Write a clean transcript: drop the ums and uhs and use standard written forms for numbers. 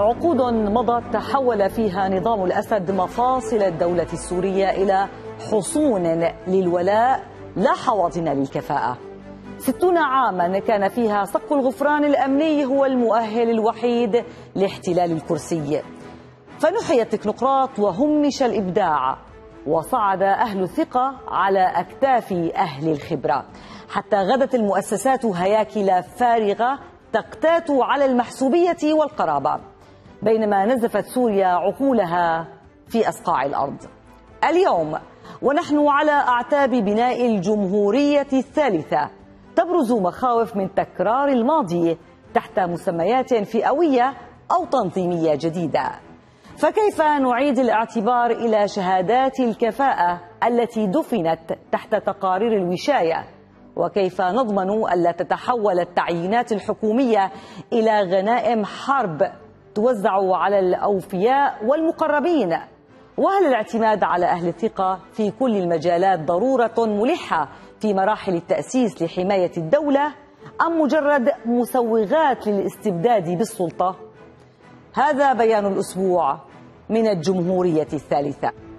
عقود مضت تحول فيها نظام الأسد مفاصل الدولة السورية إلى حصون للولاء لا حواضن للكفاءة. 60 عاما كان فيها صك الغفران الأمني هو المؤهل الوحيد لاحتلال الكرسي، فنحي التكنوقراط وهمش الإبداع، وصعد أهل الثقة على أكتاف أهل الخبرة، حتى غدت المؤسسات هياكل فارغة تقتات على المحسوبية والقرابة، بينما نزفت سوريا عقولها في أصقاع الأرض. اليوم ونحن على أعتاب بناء الجمهورية الثالثة تبرز مخاوف من تكرار الماضي تحت مسميات فئوية أو تنظيمية جديدة. فكيف نعيد الاعتبار إلى شهادات الكفاءة التي دفنت تحت تقارير الوشاية؟ وكيف نضمن ألا تتحول التعيينات الحكومية إلى غنائم حرب توزع على الأوفياء والمقربين؟ وهل الاعتماد على أهل الثقة في كل المجالات ضرورة ملحة في مراحل التأسيس لحماية الدولة، أم مجرد مسوغات للاستبداد بالسلطة؟ هذا بيان الأسبوع من الجمهورية الثالثة.